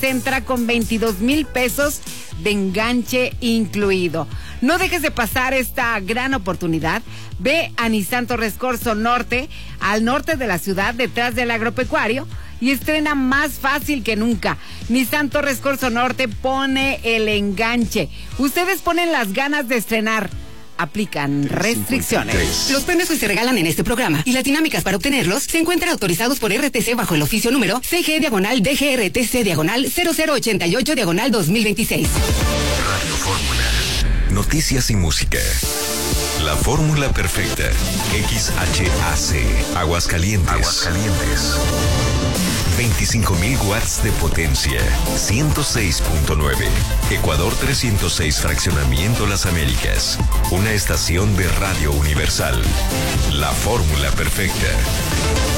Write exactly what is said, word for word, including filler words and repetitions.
entra con veintidós mil pesos de enganche incluido. No dejes de pasar esta gran oportunidad. Ve a Nissan Torres Corzo Norte, al norte de la ciudad, detrás del agropecuario, y estrena más fácil que nunca. Nissan Torres Corzo Norte pone el enganche. Ustedes ponen las ganas de estrenar. Aplican restricciones. Los premios que se regalan en este programa y las dinámicas para obtenerlos se encuentran autorizados por R T C bajo el oficio número C G diagonal D G R T C diagonal cero cero ochenta y ocho diagonal dos mil veintiséis. Radio Fórmula. Noticias y música. La fórmula perfecta. X H A C. Aguascalientes. Aguascalientes. veinticinco mil watts de potencia. ciento seis punto nueve. Ecuador trescientos seis Fraccionamiento Las Américas. Una estación de Radio Universal. La fórmula perfecta.